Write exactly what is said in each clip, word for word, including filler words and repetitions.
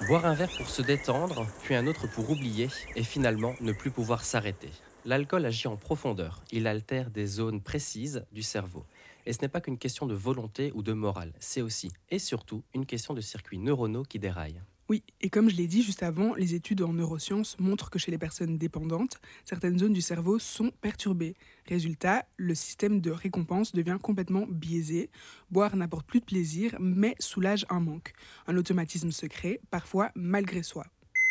Boire un verre pour se détendre, puis un autre pour oublier, et finalement ne plus pouvoir s'arrêter. L'alcool agit en profondeur, il altère des zones précises du cerveau. Et ce n'est pas qu'une question de volonté ou de morale, c'est aussi et surtout une question de circuits neuronaux qui déraillent. Oui, et comme je l'ai dit juste avant, les études en neurosciences montrent que chez les personnes dépendantes, certaines zones du cerveau sont perturbées. Résultat, le système de récompense devient complètement biaisé. Boire n'apporte plus de plaisir, mais soulage un manque. Un automatisme se crée, parfois malgré soi.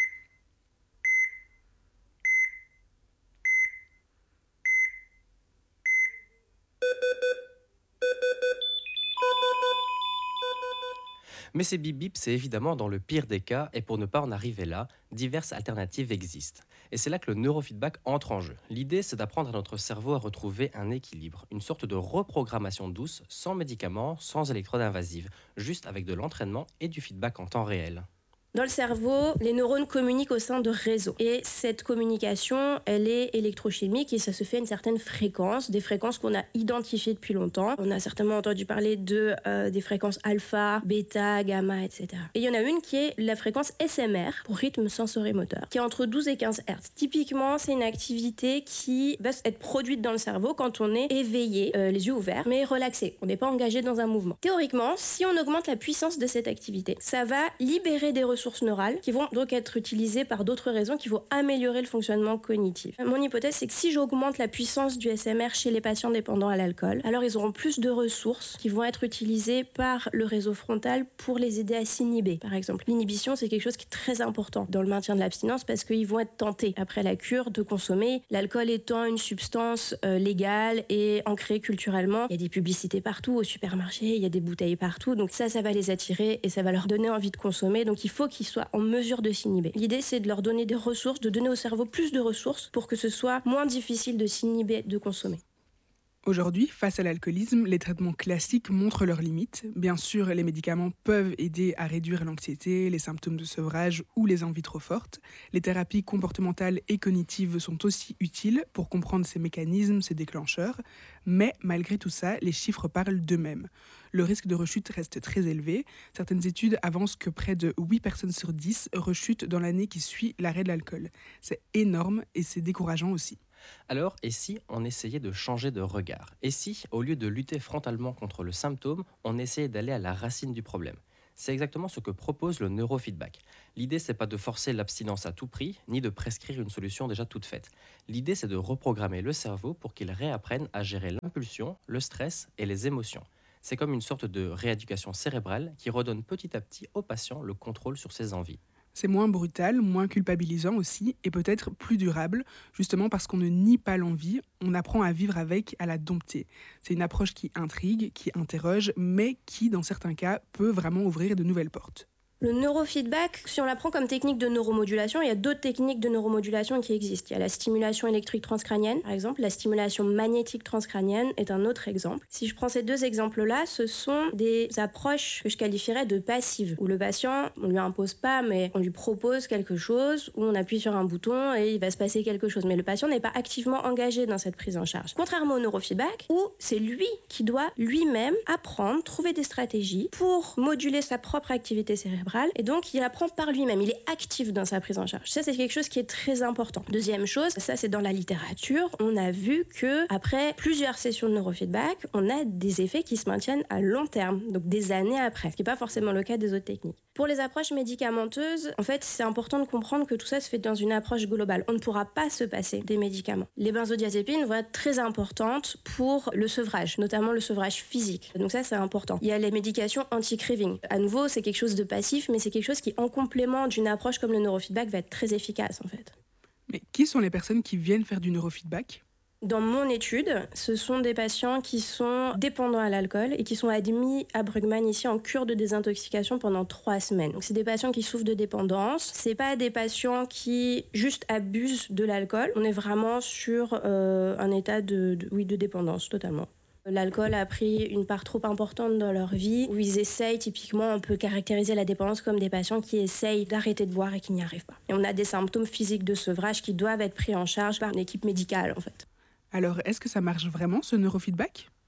Mais ces bip bip, c'est évidemment dans le pire des cas, et pour ne pas en arriver là, diverses alternatives existent. Et c'est là que le neurofeedback entre en jeu. L'idée, c'est d'apprendre à notre cerveau à retrouver un équilibre, une sorte de reprogrammation douce, sans médicaments, sans électrodes invasives, juste avec de l'entraînement et du feedback en temps réel. Dans le cerveau, les neurones communiquent au sein de réseaux. Et cette communication, elle est électrochimique et ça se fait à une certaine fréquence, des fréquences qu'on a identifiées depuis longtemps. On a certainement entendu parler de, euh, des fréquences alpha, bêta, gamma, et cetera. Et il y en a une qui est la fréquence S M R, pour rythme sensorimoteur, qui est entre douze et quinze hertz. Typiquement, c'est une activité qui va être produite dans le cerveau quand on est éveillé, euh, les yeux ouverts, mais relaxé. On n'est pas engagé dans un mouvement. Théoriquement, si on augmente la puissance de cette activité, ça va libérer des ressources ressources neurales qui vont donc être utilisées par d'autres raisons qui vont améliorer le fonctionnement cognitif. Mon hypothèse, c'est que si j'augmente la puissance du S M R chez les patients dépendants à l'alcool, alors ils auront plus de ressources qui vont être utilisées par le réseau frontal pour les aider à s'inhiber, par exemple. L'inhibition, c'est quelque chose qui est très important dans le maintien de l'abstinence parce qu'ils vont être tentés, après la cure, de consommer. L'alcool étant une substance euh, légale et ancrée culturellement, il y a des publicités partout, au supermarché, il y a des bouteilles partout, donc ça, ça va les attirer et ça va leur donner envie de consommer, donc il faut qu'ils soient en mesure de s'inhiber. L'idée, c'est de leur donner des ressources, de donner au cerveau plus de ressources pour que ce soit moins difficile de s'inhiber de consommer. Aujourd'hui, face à l'alcoolisme, les traitements classiques montrent leurs limites. Bien sûr, les médicaments peuvent aider à réduire l'anxiété, les symptômes de sevrage ou les envies trop fortes. Les thérapies comportementales et cognitives sont aussi utiles pour comprendre ces mécanismes, ces déclencheurs. Mais malgré tout ça, les chiffres parlent d'eux-mêmes. Le risque de rechute reste très élevé. Certaines études avancent que près de huit personnes sur dix rechutent dans l'année qui suit l'arrêt de l'alcool. C'est énorme et c'est décourageant aussi. Alors, et si on essayait de changer de regard? Et si, au lieu de lutter frontalement contre le symptôme, on essayait d'aller à la racine du problème? C'est exactement ce que propose le neurofeedback. L'idée, c'est pas de forcer l'abstinence à tout prix, ni de prescrire une solution déjà toute faite. L'idée, c'est de reprogrammer le cerveau pour qu'il réapprenne à gérer l'impulsion, le stress et les émotions. C'est comme une sorte de rééducation cérébrale qui redonne petit à petit au patient le contrôle sur ses envies. C'est moins brutal, moins culpabilisant aussi, et peut-être plus durable, justement parce qu'on ne nie pas l'envie, on apprend à vivre avec, à la dompter. C'est une approche qui intrigue, qui interroge, mais qui, dans certains cas, peut vraiment ouvrir de nouvelles portes. Le neurofeedback, si on l'apprend comme technique de neuromodulation, il y a d'autres techniques de neuromodulation qui existent. Il y a la stimulation électrique transcrânienne, par exemple. La stimulation magnétique transcrânienne est un autre exemple. Si je prends ces deux exemples-là, ce sont des approches que je qualifierais de passives, où le patient, on lui impose pas, mais on lui propose quelque chose, où on appuie sur un bouton et il va se passer quelque chose. Mais le patient n'est pas activement engagé dans cette prise en charge. Contrairement au neurofeedback, où c'est lui qui doit lui-même apprendre, trouver des stratégies pour moduler sa propre activité cérébrale. Et donc, il apprend par lui-même. Il est actif dans sa prise en charge. Ça, c'est quelque chose qui est très important. Deuxième chose, ça, c'est dans la littérature. On a vu que après plusieurs sessions de neurofeedback, on a des effets qui se maintiennent à long terme, donc des années après, ce qui n'est pas forcément le cas des autres techniques. Pour les approches médicamenteuses, en fait, c'est important de comprendre que tout ça se fait dans une approche globale. On ne pourra pas se passer des médicaments. Les benzodiazépines vont être très importantes pour le sevrage, notamment le sevrage physique. Donc ça, c'est important. Il y a les médications anti-craving. À nouveau, c'est quelque chose de passif, mais c'est quelque chose qui, en complément d'une approche comme le neurofeedback, va être très efficace, en fait. Mais qui sont les personnes qui viennent faire du neurofeedback ? Dans mon étude, ce sont des patients qui sont dépendants à l'alcool et qui sont admis à Brugman ici en cure de désintoxication pendant trois semaines. Donc c'est des patients qui souffrent de dépendance. C'est pas des patients qui juste abusent de l'alcool. On est vraiment sur euh, un état de, de, oui, de dépendance totalement. L'alcool a pris une part trop importante dans leur vie, où ils essayent, typiquement, on peut caractériser la dépendance comme des patients qui essayent d'arrêter de boire et qui n'y arrivent pas. Et on a des symptômes physiques de sevrage qui doivent être pris en charge par une équipe médicale, en fait. Alors, est-ce que ça marche vraiment, ce neurofeedback ?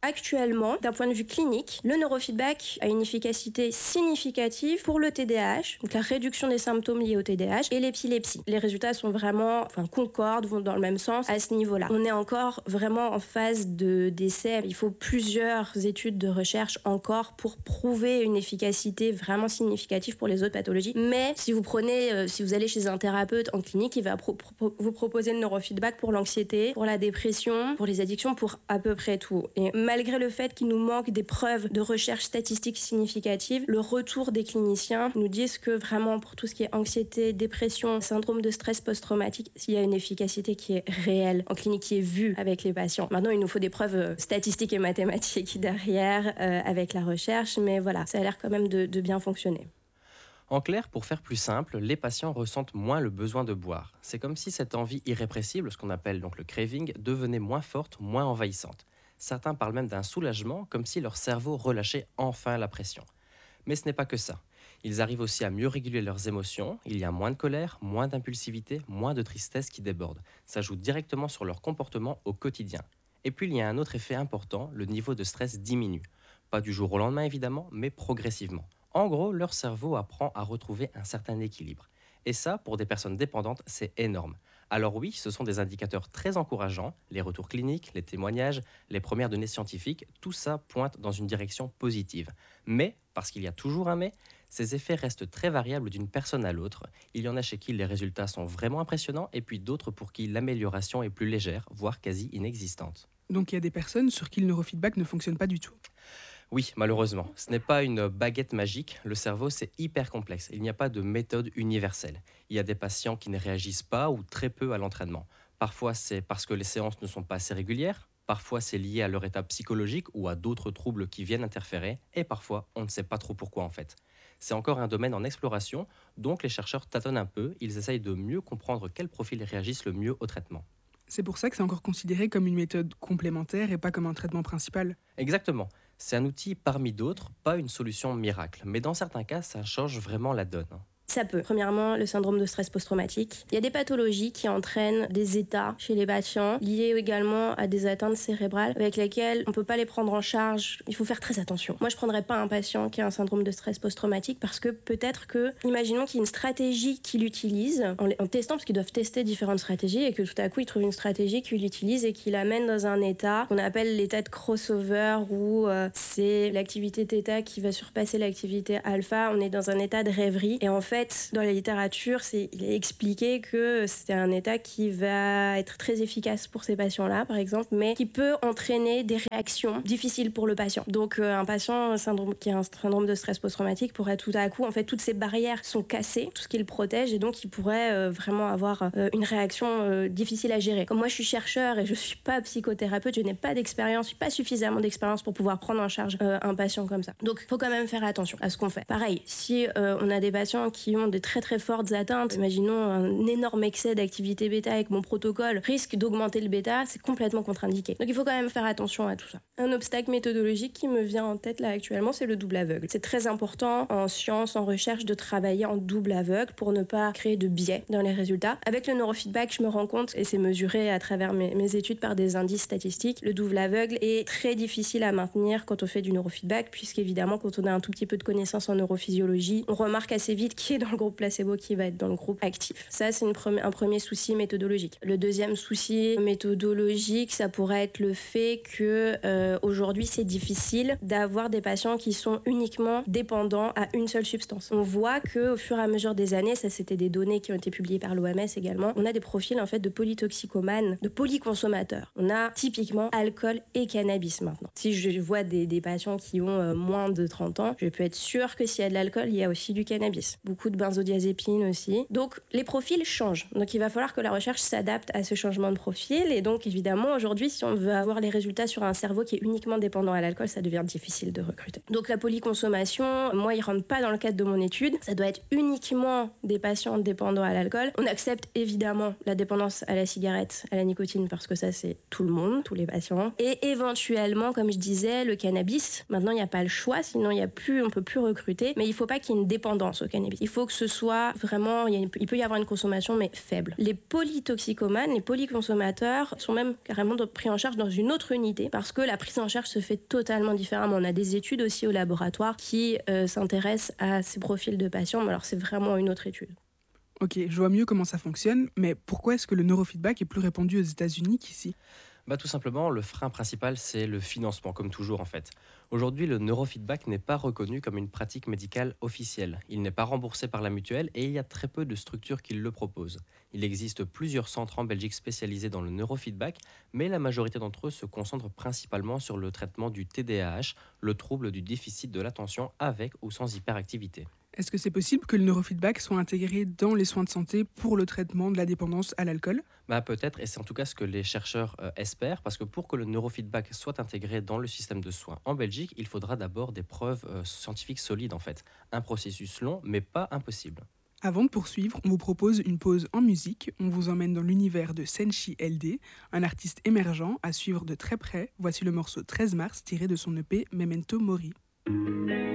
Actuellement, d'un point de vue clinique, le neurofeedback a une efficacité significative pour le T D A H, donc la réduction des symptômes liés au T D A H, et l'épilepsie. Les résultats sont vraiment, enfin, concordent, vont dans le même sens à ce niveau-là. On est encore vraiment en phase de d'essai. Il faut plusieurs études de recherche encore pour prouver une efficacité vraiment significative pour les autres pathologies. Mais si vous prenez, euh, si vous allez chez un thérapeute en clinique, il va pro- pro- vous proposer le neurofeedback pour l'anxiété, pour la dépression, pour les addictions, pour à peu près tout. Et malgré le fait qu'il nous manque des preuves de recherche statistique significatives, le retour des cliniciens nous disent que vraiment pour tout ce qui est anxiété, dépression, syndrome de stress post-traumatique, il y a une efficacité qui est réelle en clinique, qui est vue avec les patients. Maintenant, il nous faut des preuves statistiques et mathématiques derrière euh, avec la recherche, mais voilà, ça a l'air quand même de, de bien fonctionner. En clair, pour faire plus simple, les patients ressentent moins le besoin de boire. C'est comme si cette envie irrépressible, ce qu'on appelle donc le craving, devenait moins forte, moins envahissante. Certains parlent même d'un soulagement, comme si leur cerveau relâchait enfin la pression. Mais ce n'est pas que ça. Ils arrivent aussi à mieux réguler leurs émotions, il y a moins de colère, moins d'impulsivité, moins de tristesse qui déborde. Ça joue directement sur leur comportement au quotidien. Et puis il y a un autre effet important, le niveau de stress diminue. Pas du jour au lendemain évidemment, mais progressivement. En gros, leur cerveau apprend à retrouver un certain équilibre. Et ça, pour des personnes dépendantes, c'est énorme. Alors oui, ce sont des indicateurs très encourageants, les retours cliniques, les témoignages, les premières données scientifiques, tout ça pointe dans une direction positive. Mais, parce qu'il y a toujours un mais, ces effets restent très variables d'une personne à l'autre. Il y en a chez qui les résultats sont vraiment impressionnants et puis d'autres pour qui l'amélioration est plus légère, voire quasi inexistante. Donc il y a des personnes sur qui le neurofeedback ne fonctionne pas du tout. Oui, malheureusement, ce n'est pas une baguette magique, le cerveau c'est hyper complexe, il n'y a pas de méthode universelle. Il y a des patients qui ne réagissent pas ou très peu à l'entraînement. Parfois c'est parce que les séances ne sont pas assez régulières, parfois c'est lié à leur état psychologique ou à d'autres troubles qui viennent interférer, et parfois on ne sait pas trop pourquoi en fait. C'est encore un domaine en exploration, donc les chercheurs tâtonnent un peu, ils essayent de mieux comprendre quels profils réagissent le mieux au traitement. C'est pour ça que c'est encore considéré comme une méthode complémentaire et pas comme un traitement principal. Exactement. C'est un outil parmi d'autres, pas une solution miracle. Mais dans certains cas, ça change vraiment la donne. Ça peut. Premièrement, le syndrome de stress post-traumatique. Il y a des pathologies qui entraînent des états chez les patients, liés également à des atteintes cérébrales avec lesquelles on ne peut pas les prendre en charge. Il faut faire très attention. Moi, je ne prendrais pas un patient qui a un syndrome de stress post-traumatique parce que peut-être que, imaginons qu'il y ait une stratégie qu'il utilise, en, en testant, parce qu'ils doivent tester différentes stratégies, et que tout à coup, il trouve une stratégie qu'il utilise et qui l'amène dans un état qu'on appelle l'état de crossover, où euh, c'est l'activité θ qui va surpasser l'activité alpha. On est dans un état de rêverie. Et en fait, dans la littérature, c'est, il est expliqué que c'est un état qui va être très efficace pour ces patients-là, par exemple, mais qui peut entraîner des réactions difficiles pour le patient. Donc, euh, un patient syndrome, qui a un syndrome de stress post-traumatique pourrait tout à coup, en fait, toutes ces barrières sont cassées, tout ce qui le protège, et donc il pourrait euh, vraiment avoir euh, une réaction euh, difficile à gérer. Comme moi, je suis chercheur et je suis pas psychothérapeute, je n'ai pas d'expérience, je suis pas suffisamment d'expérience pour pouvoir prendre en charge euh, un patient comme ça. Donc, il faut quand même faire attention à ce qu'on fait. Pareil, si euh, on a des patients qui ont de très très fortes atteintes, imaginons un énorme excès d'activité bêta avec mon protocole risque d'augmenter le bêta, c'est complètement contre-indiqué. Donc il faut quand même faire attention à tout ça. Un obstacle méthodologique qui me vient en tête là actuellement, c'est le double aveugle. C'est très important en sciences, en recherche, de travailler en double aveugle pour ne pas créer de biais dans les résultats. Avec le neurofeedback, je me rends compte, et c'est mesuré à travers mes, mes études par des indices statistiques, le double aveugle est très difficile à maintenir quand on fait du neurofeedback, puisqu'évidemment quand on a un tout petit peu de connaissances en neurophysiologie, on remarque assez vite qui est dans le groupe placebo, qui va être dans le groupe actif. Ça, c'est une pre- un premier souci méthodologique. Le deuxième souci méthodologique, ça pourrait être le fait que euh, aujourd'hui, c'est difficile d'avoir des patients qui sont uniquement dépendants à une seule substance. On voit que au fur et à mesure des années, ça c'était des données qui ont été publiées par l'O M S également, on a des profils en fait de polytoxicomanes, de polyconsommateurs. On a typiquement alcool et cannabis maintenant. Si je vois des, des patients qui ont euh, moins de trente ans, je peux être sûre que s'il y a de l'alcool, il y a aussi du cannabis. Beaucoup de benzodiazépines aussi. Donc les profils changent. Donc il va falloir que la recherche s'adapte à ce changement de profil. Et donc évidemment aujourd'hui, si on veut avoir les résultats sur un cerveau qui est uniquement dépendant à l'alcool, ça devient difficile de recruter. Donc la polyconsommation, moi, il rentre pas dans le cadre de mon étude. Ça doit être uniquement des patients dépendants à l'alcool. On accepte évidemment la dépendance à la cigarette, à la nicotine, parce que ça c'est tout le monde, tous les patients. Et éventuellement, comme je disais, le cannabis. Maintenant il n'y a pas le choix, sinon il y a plus, on peut plus recruter. Mais il faut pas qu'il y ait une dépendance au cannabis. Il faut que ce soit vraiment, il, y a, il peut y avoir une consommation mais faible. Les polytoxicomanes, les polyconsommateurs sont même carrément pris en charge dans une autre unité parce que la prise en charge se fait totalement différemment. On a des études aussi au laboratoire qui euh, s'intéressent à ces profils de patients, mais alors c'est vraiment une autre étude. Ok, je vois mieux comment ça fonctionne, mais pourquoi est-ce que le neurofeedback est plus répandu aux États-Unis qu'ici? Bah, tout simplement, le frein principal, c'est le financement, comme toujours en fait. Aujourd'hui, le neurofeedback n'est pas reconnu comme une pratique médicale officielle. Il n'est pas remboursé par la mutuelle et il y a très peu de structures qui le proposent. Il existe plusieurs centres en Belgique spécialisés dans le neurofeedback, mais la majorité d'entre eux se concentrent principalement sur le traitement du T D A H, le trouble du déficit de l'attention avec ou sans hyperactivité. Est-ce que c'est possible que le neurofeedback soit intégré dans les soins de santé pour le traitement de la dépendance à l'alcool? Bah, peut-être, et c'est en tout cas ce que les chercheurs euh, espèrent, parce que pour que le neurofeedback soit intégré dans le système de soins en Belgique, il faudra d'abord des preuves euh, scientifiques solides en fait. Un processus long, mais pas impossible. Avant de poursuivre, on vous propose une pause en musique. On vous emmène dans l'univers de Senshi L D, un artiste émergent à suivre de très près. Voici le morceau treize mars tiré de son E P Memento Mori.